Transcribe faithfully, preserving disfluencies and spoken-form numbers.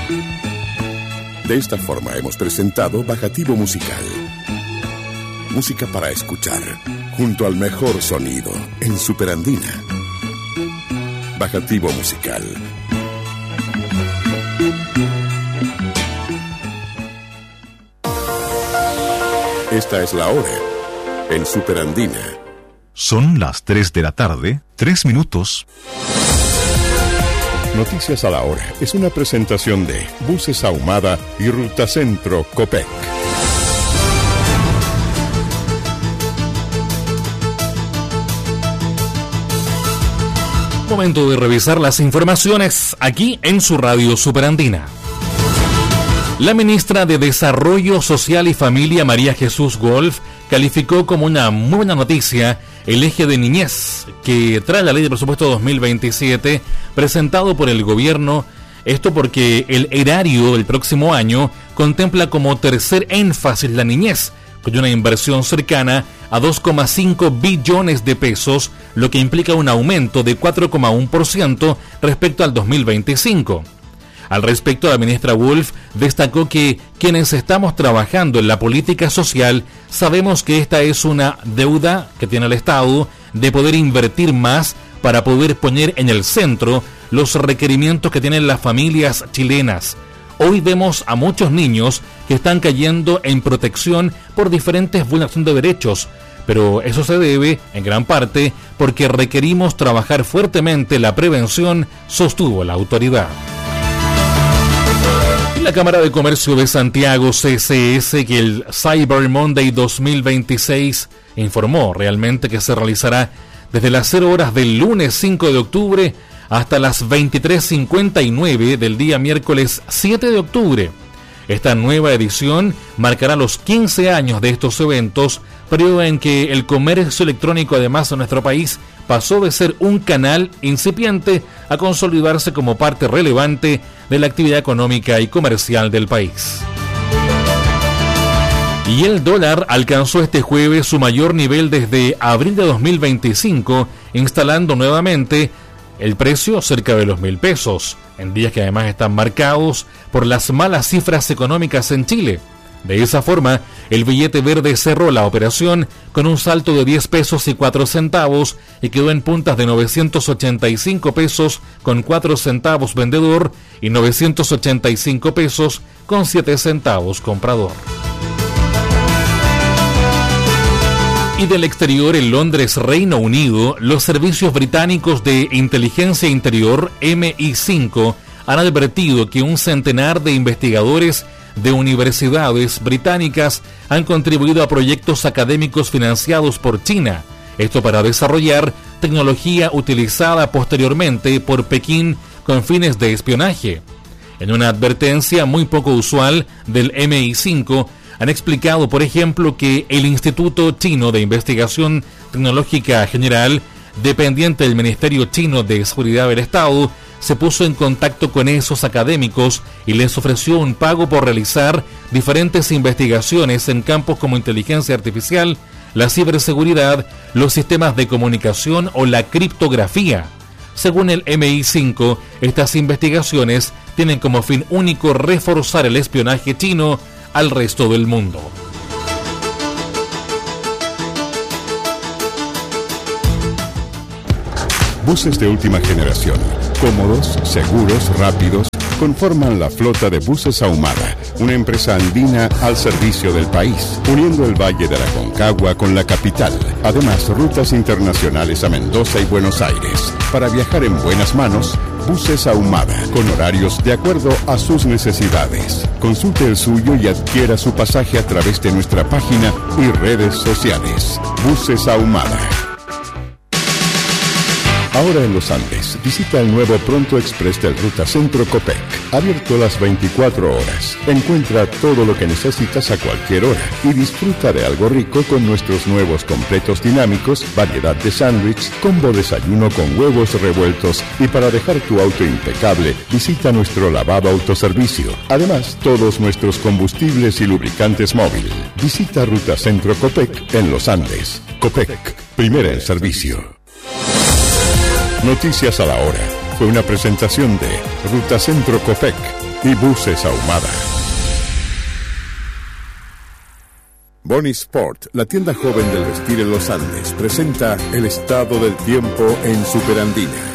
De esta forma hemos presentado Bajativo Musical. Música para escuchar, junto al mejor sonido, en Superandina. Bajativo Musical. Esta es la hora, en Superandina. Son las tres de la tarde, tres minutos. Noticias a la hora es una presentación de Buses Ahumada y Ruta Centro Copec. Momento de revisar las informaciones aquí en su radio Superandina. La ministra de Desarrollo Social y Familia, María Jesús Wolf, calificó como una muy buena noticia el eje de niñez que trae la Ley de Presupuesto dos mil veintisiete presentado por el gobierno. Esto porque el erario del próximo año contempla como tercer énfasis la niñez, con una inversión cercana a dos coma cinco billones de pesos, lo que implica un aumento de cuatro coma uno por ciento respecto al dos mil veinticinco. Al respecto, la ministra Wolf destacó que quienes estamos trabajando en la política social sabemos que esta es una deuda que tiene el Estado de poder invertir más para poder poner en el centro los requerimientos que tienen las familias chilenas. Hoy vemos a muchos niños que están cayendo en protección por diferentes vulneraciones de derechos, pero eso se debe, en gran parte, porque requerimos trabajar fuertemente la prevención, sostuvo la autoridad. La Cámara de Comercio de Santiago, C C S, que el Cyber Monday dos mil veintiséis informó realmente que se realizará desde las cero horas del lunes cinco de octubre hasta las veintitrés cincuenta y nueve del día miércoles siete de octubre. Esta nueva edición marcará los quince años de estos eventos, periodo en que el comercio electrónico, además, en nuestro país pasó de ser un canal incipiente a consolidarse como parte relevante de la actividad económica y comercial del país. Y el dólar alcanzó este jueves su mayor nivel desde abril de dos mil veinticinco, instalando nuevamente el precio cerca de los mil pesos, en días que además están marcados por las malas cifras económicas en Chile. De esa forma, el billete verde cerró la operación con un salto de diez pesos y cuatro centavos y quedó en puntas de novecientos ochenta y cinco pesos con cuatro centavos vendedor y novecientos ochenta y cinco pesos con siete centavos comprador. Y del exterior, en Londres, Reino Unido, los servicios británicos de inteligencia interior, M I cinco, han advertido que un centenar de investigadores de universidades británicas han contribuido a proyectos académicos financiados por China, esto para desarrollar tecnología utilizada posteriormente por Pekín con fines de espionaje. En una advertencia muy poco usual del M I cinco, han explicado, por ejemplo, que el Instituto Chino de Investigación Tecnológica General, dependiente del Ministerio Chino de Seguridad del Estado, se puso en contacto con esos académicos y les ofreció un pago por realizar diferentes investigaciones en campos como inteligencia artificial, la ciberseguridad, los sistemas de comunicación o la criptografía. Según el M I cinco, estas investigaciones tienen como fin único reforzar el espionaje chino al resto del mundo. Buses de última generación, cómodos, seguros, rápidos, conforman la flota de Buses Ahumada, una empresa andina al servicio del país, uniendo el Valle de la Concagua con la capital. Además, rutas internacionales a Mendoza y Buenos Aires. Para viajar en buenas manos, Buses Ahumada, con horarios de acuerdo a sus necesidades. Consulte el suyo y adquiera su pasaje a través de nuestra página y redes sociales. Buses Ahumada. Ahora en los Andes, visita el nuevo Pronto Express del Ruta Centro Copec, abierto las veinticuatro horas. Encuentra todo lo que necesitas a cualquier hora y disfruta de algo rico con nuestros nuevos completos dinámicos, variedad de sándwich, combo desayuno con huevos revueltos y para dejar tu auto impecable, visita nuestro lavado autoservicio. Además, todos nuestros combustibles y lubricantes móvil. Visita Ruta Centro Copec en los Andes. Copec, primera en servicio. Noticias a la hora. Fue una presentación de Ruta Centro Copec, y Buses Ahumada. Bonnie Sport, la tienda joven del vestir en los Andes, presenta el estado del tiempo en Superandina.